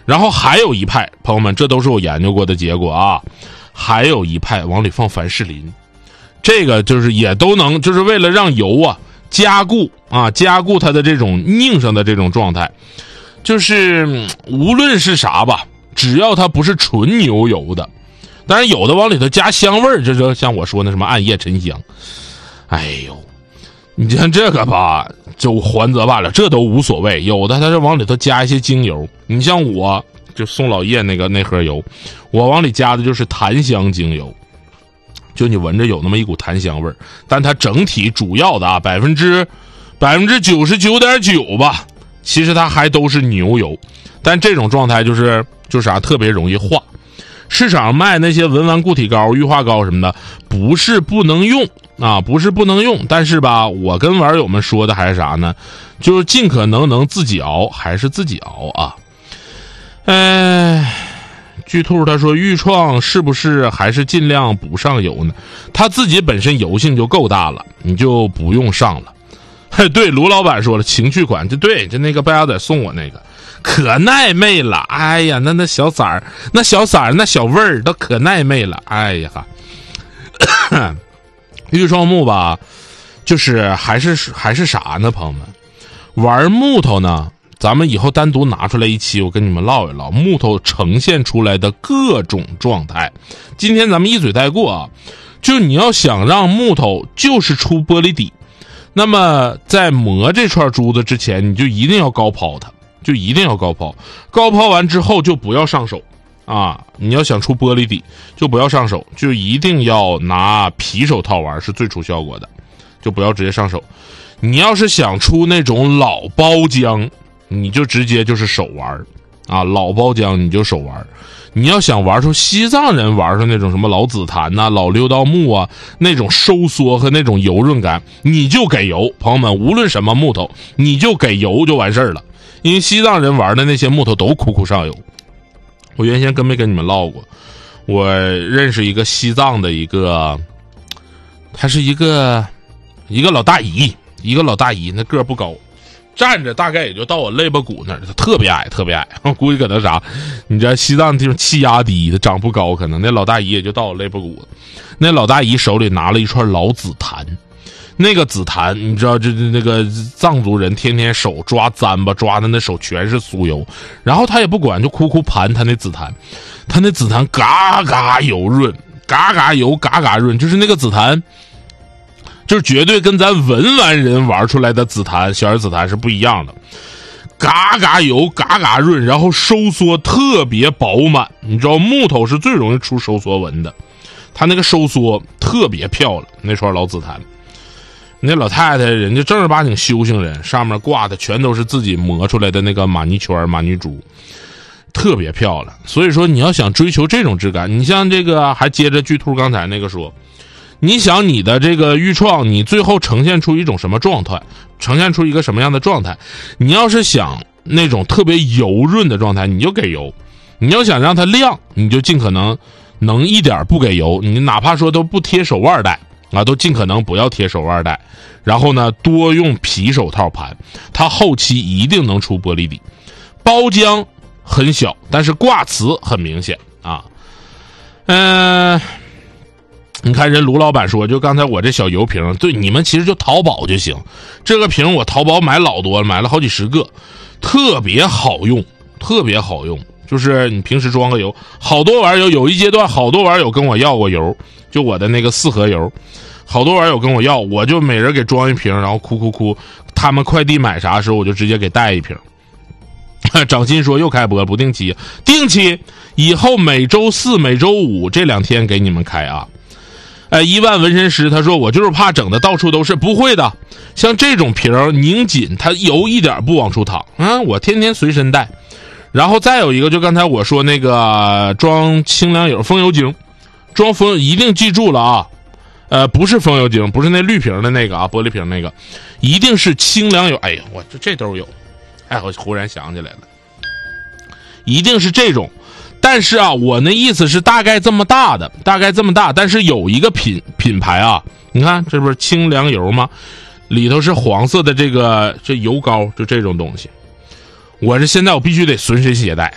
然后还有一派，朋友们，这都是我研究过的结果啊，还有一派往里放凡士林，这个就是也都能，就是为了让油啊加固它的这种拧上的这种状态，就是无论是啥吧，只要它不是纯牛油的，当然有的往里头加香味儿，这就像我说那什么暗夜沉香，哎呦，你看这个吧，就还则罢了，这都无所谓。有的它是往里头加一些精油，你像我就宋老叶那盒油，我往里加的就是檀香精油，就你闻着有那么一股檀香味儿，但它整体主要的99.9%吧，其实它还都是牛油，但这种状态就是啥，特别容易化。市场卖那些文玩固体膏、氯化膏什么的，不是不能用，但是吧，我跟玩友们说的还是啥呢？就是尽可能自己熬，还是自己熬啊。巨兔他说豫创是不是还是尽量补上油呢？他自己本身油性就够大了，你就不用上了。对，卢老板说了，情趣款，就那个白鸭仔送我那个可耐媚了，哎呀，那小色儿那小味儿都可耐媚了，哎呀哈。豫创木吧，就是还是啥呢，朋友们，玩木头呢，咱们以后单独拿出来一期，我跟你们唠一唠木头呈现出来的各种状态。今天咱们一嘴带过啊，就你要想让木头就是出玻璃底，那么在磨这串珠子之前，你就一定要高抛它，高抛完之后就不要上手啊！你要想出玻璃底，就不要上手，就一定要拿皮手套玩，是最出效果的，就不要直接上手。你要是想出那种老包浆，你就直接就是手玩啊，老包浆你就手玩。你要想玩出西藏人玩出那种什么老紫檀呐、老六道木啊，那种收缩和那种油润感，你就给油，朋友们，无论什么木头，你就给油就完事儿了。因为西藏人玩的那些木头都苦上油。我原先没跟你们唠过，我认识一个西藏的他是一个老大姨，那个儿不高，站着大概也就到我肋巴骨那儿，他特别矮，我估计可能啥，你知道西藏地方气压低，他长不高，可能那老大姨也就到我肋巴骨。那老大姨手里拿了一串老紫檀，那个紫檀你知道，就那个藏族人天天手抓糌粑，抓的那手全是酥油，然后他也不管，就苦盘他那紫檀，嘎嘎油润，嘎油嘎嘎润，就是那个紫檀就是绝对跟咱文玩人玩出来的紫檀小叶紫檀是不一样的，嘎嘎油嘎嘎润，然后收缩特别饱满。你知道木头是最容易出收缩纹的，它那个收缩特别漂亮。那串老紫檀，那老太太人家正儿八经修行人，上面挂的全都是自己磨出来的那个玛尼圈玛尼珠，特别漂亮。所以说你要想追求这种质感，你像这个还接着巨兔刚才那个说，你想你的这个豫创，你最后呈现出一种什么状态，呈现出一个什么样的状态，你要是想那种特别油润的状态，你就给油；你要想让它亮，你就尽可能一点不给油，你哪怕说都不贴手腕带啊，都尽可能不要贴手腕带，然后呢多用皮手套盘，它后期一定能出玻璃底。包浆很小，但是挂瓷很明显啊。你看人卢老板说，就刚才我这小油瓶，对，你们其实就淘宝就行。这个瓶我淘宝买老多了，买了好几十个，特别好用。就是你平时装个油，好多玩友有一阶段好多玩友跟我要过油，就我的那个4盒油，好多玩友跟我要，我就每人给装一瓶，然后哭，他们快递买啥时候我就直接给带一瓶。掌心说又开播不定期，以后每周4每周5这2天给你们开啊。1万纹身师他说我就是怕整的到处都是，不会的，像这种瓶拧紧，它油一点不往出淌啊，我天天随身带。然后再有一个，就刚才我说那个装清凉油风油精，装风一定记住了啊，不是风油精，不是那绿瓶的那个啊，玻璃瓶那个，一定是清凉油。哎呀，我这都有，我忽然想起来了，一定是这种。但是啊，我那意思是大概这么大，但是有一个品牌啊，你看这不是清凉油吗？里头是黄色的这油膏，就这种东西。我现在我必须得随身携带，